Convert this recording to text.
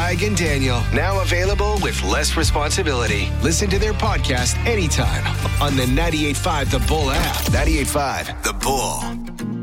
Tig and Daniel, now available with less responsibility. Listen to their podcast anytime on the 98.5 The Bull app. 98.5 The Bull.